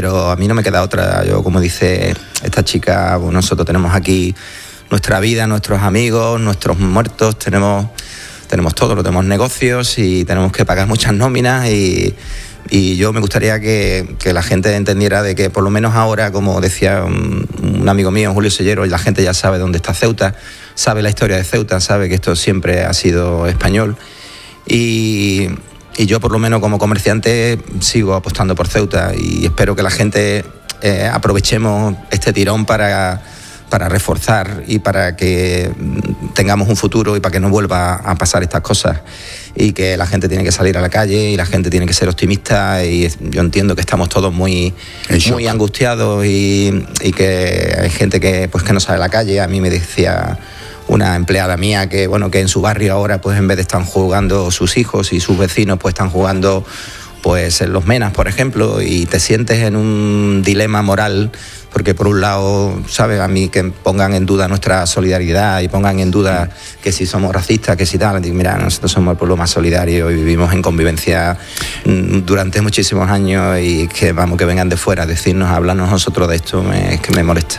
pero a mí no me queda otra. Yo, como dice esta chica, pues nosotros tenemos aquí nuestra vida, nuestros amigos, nuestros muertos, tenemos todo, tenemos negocios y tenemos que pagar muchas nóminas y yo me gustaría que la gente entendiera de que por lo menos ahora, como decía un amigo mío, Julio Sellero, la gente ya sabe dónde está Ceuta, sabe la historia de Ceuta, sabe que esto siempre ha sido español y yo por lo menos como comerciante sigo apostando por Ceuta y espero que la gente aprovechemos este tirón para reforzar y para que tengamos un futuro y para que no vuelva a pasar estas cosas y que la gente tiene que salir a la calle y la gente tiene que ser optimista y yo entiendo que estamos todos muy angustiados y que hay gente que no sale a la calle. A mí me decía una empleada mía que en su barrio ahora pues en vez de estar jugando sus hijos y sus vecinos pues están jugando pues en los Menas, por ejemplo, y te sientes en un dilema moral porque por un lado, ¿sabes? A mí que pongan en duda nuestra solidaridad y pongan en duda que si somos racistas, que si tal, digo, mira, nosotros somos el pueblo más solidario y vivimos en convivencia durante muchísimos años y que que vengan de fuera a decirnos, a hablarnos nosotros de esto, es que me molesta.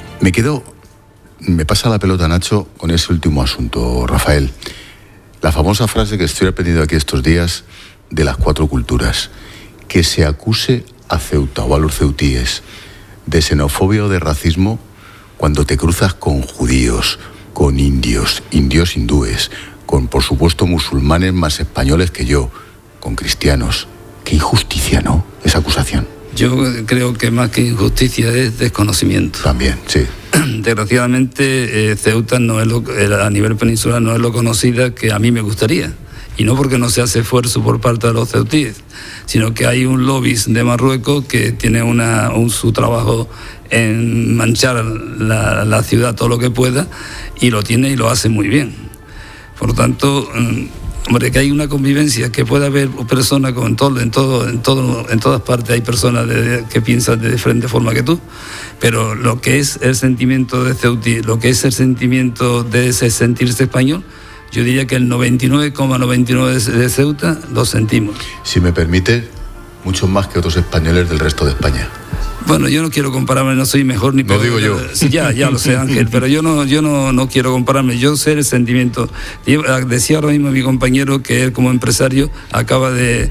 Me pasa la pelota, Nacho, con ese último asunto, Rafael. La famosa frase que estoy aprendiendo aquí estos días de las 4 culturas, que se acuse a Ceuta o a los ceutíes de xenofobia o de racismo cuando te cruzas con judíos, con indios hindúes, con por supuesto musulmanes más españoles que yo, con cristianos. Qué injusticia, ¿no? Esa acusación. Yo creo que más que injusticia es desconocimiento. También, sí. Desgraciadamente Ceuta no es a nivel peninsular no es lo conocida que a mí me gustaría. Y no porque no se hace esfuerzo por parte de los ceutíes, sino que hay un lobby de Marruecos que tiene su trabajo en manchar la ciudad todo lo que pueda y lo tiene y lo hace muy bien. Por lo tanto, que hay una convivencia, que puede haber personas en todas partes hay personas que piensan de diferente forma que tú, pero lo que es el sentimiento de ceutí, lo que es el sentimiento de ese sentirse español, yo diría que el 99,99 de Ceuta lo sentimos. Si me permite, mucho más que otros españoles del resto de España. Bueno, yo no quiero compararme, no soy mejor ni peor. Lo digo yo. Sí, ya lo sé, Ángel, pero yo no quiero compararme. Yo sé el sentimiento. Decía ahora mismo mi compañero que él como empresario acaba de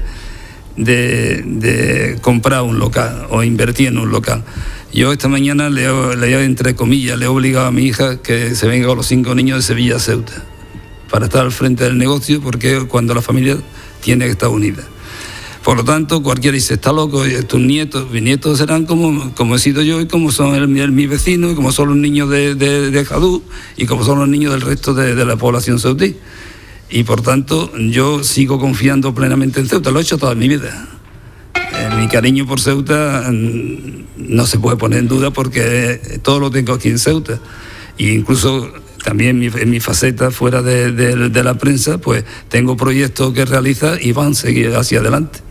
comprar un local o invertir en un local. Yo esta mañana entre comillas, le he obligado a mi hija que se venga con los 5 niños de Sevilla a Ceuta para estar al frente del negocio, porque cuando la familia tiene que estar unida. Por lo tanto, cualquiera dice, está loco, tus nietos, mis nietos serán como he sido yo y como son mis vecinos y como son los niños de Jadú y como son los niños del resto de la población ceutí. Y por tanto, yo sigo confiando plenamente en Ceuta, lo he hecho toda mi vida. Mi cariño por Ceuta no se puede poner en duda porque todo lo tengo aquí en Ceuta. E incluso también en mi faceta fuera de la prensa, pues tengo proyectos que realizar y van a seguir hacia adelante.